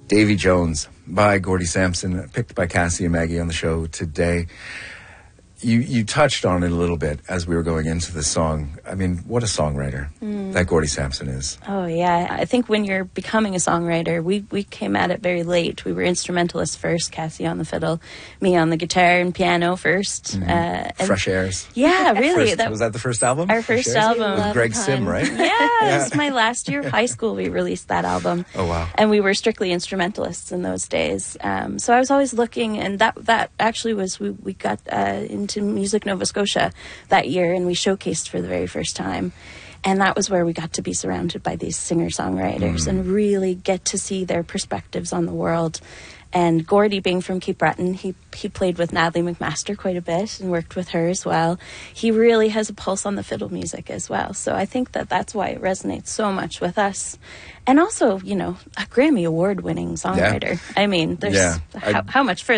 Davy Jones by Gordie Sampson, picked by Cassie and Maggie on the show today. You touched on it a little bit as we were going into the song. I mean, what a songwriter that Gordie Sampson is. Oh, yeah. I think when you're becoming a songwriter, we came at it very late. We were instrumentalists first, Cassie on the fiddle, me on the guitar and piano first. Fresh Airs. Yeah, really. Was that the first album? Our first album. With Greg Sim, right? Yeah, it was my last year of high school we released that album. Oh, wow. And we were strictly instrumentalists in those days. So I was always looking, and that actually was, we got into Music Nova Scotia that year, and we showcased for the very first time. And that was where we got to be surrounded by these singer-songwriters and really get to see their perspectives on the world. And Gordie, being from Cape Breton, he played with Natalie McMaster quite a bit and worked with her as well. He really has a pulse on the fiddle music as well. So I think that's why it resonates so much with us. And also, a Grammy Award-winning songwriter. Yeah. I mean, there's how much further